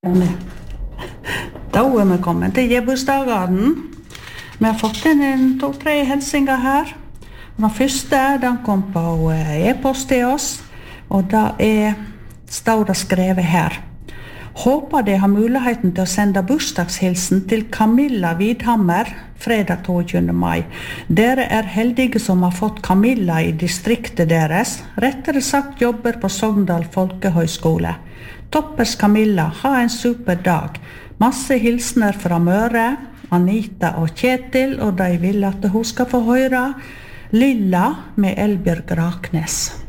Da er vi kommet til gebursdagen. Vi har fått inn 2-3 hilsinger her. Den første, den kom på e-post til oss, og da står det skrevet her. Håper de har muligheten til å sende bursdagshilsen til Camilla Vidhammer, fredag 22. mai. Dere heldige som har fått Camilla i distriktet deres, rettere sagt jobber på Sogndal Folkehøgskole. Toppers Camilla, ha en super dag. Masse hilsner fra Møre, Anita og Kjetil, og de vil at hun skal få høre Lilla med Elbjørg Raknes.